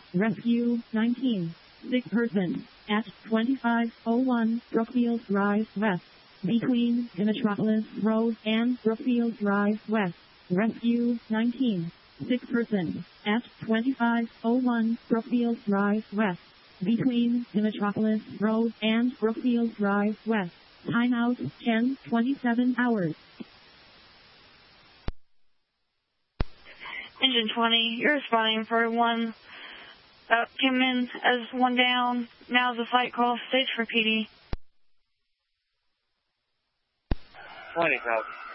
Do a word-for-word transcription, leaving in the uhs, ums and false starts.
Rescue nineteen. Sick person at twenty-five oh one Brookfield Drive West. Between Metropolis Road and Brookfield Drive West. Rescue nineteen. Sick person at twenty-five oh one Brookfield Drive West. Between Metropolis Road and Brookfield Drive West. Timeout ten twenty-seven hours. Engine twenty, you're responding for one. Uh, came in as one down. Now the flight call stage for P D. twenty, Falcon.